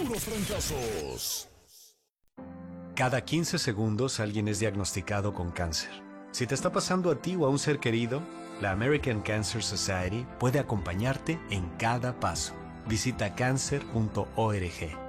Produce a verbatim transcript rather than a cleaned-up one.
puros fracasos. Cada quince segundos alguien es diagnosticado con cáncer. Si te está pasando a ti o a un ser querido, la American Cancer Society puede acompañarte en cada paso. Visita cancer punto org.